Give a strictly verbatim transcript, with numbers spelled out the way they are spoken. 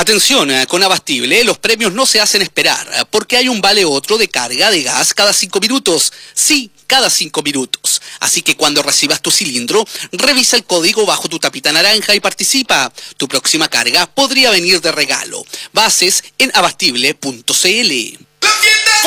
Atención, con Abastible, los premios no se hacen esperar, porque hay un vale otro de carga de gas cada cinco minutos. Sí, cada cinco minutos. Así que cuando recibas tu cilindro, revisa el código bajo tu tapita naranja y participa. Tu próxima carga podría venir de regalo. Bases en abastible punto c l.